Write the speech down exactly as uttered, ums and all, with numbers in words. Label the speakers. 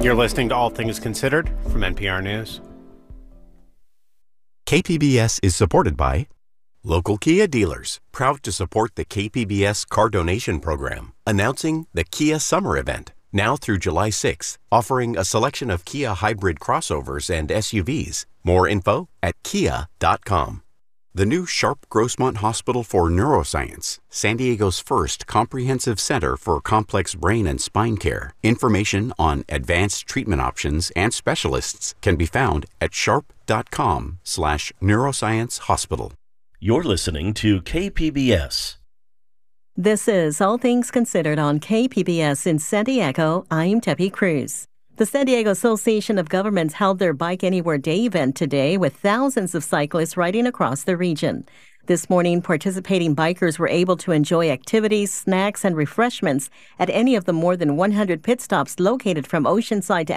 Speaker 1: You're listening to All Things Considered from N P R News.
Speaker 2: K P B S is supported by local Kia dealers, proud to support the K P B S car donation program, announcing the Kia Summer Event, now through July sixth, offering a selection of Kia hybrid crossovers and S U Vs. More info at kia dot com. The new Sharp Grossmont Hospital for Neuroscience, San Diego's first comprehensive center for complex brain and spine care. Information on advanced treatment options and specialists can be found at sharp dot com slash neuroscience hospital.
Speaker 3: You're listening to K P B S.
Speaker 4: This is All Things Considered on K P B S in San Diego. I'm Debbie Cruz. The San Diego Association of Governments held their Bike Anywhere Day event today with thousands of cyclists riding across the region. This morning, participating bikers were able to enjoy activities, snacks, and refreshments at any of the more than one hundred pit stops located from Oceanside to